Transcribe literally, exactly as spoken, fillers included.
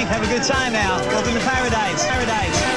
Have a good time now. Welcome to paradise. Paradise.